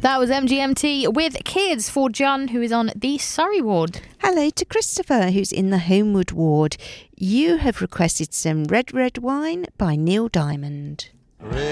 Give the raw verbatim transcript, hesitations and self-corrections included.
That was M G M T with Kids for John, who is on the Surrey ward. Hello to Christopher, who's in the Homewood ward. You have requested some Red Red Wine by Neil Diamond. Red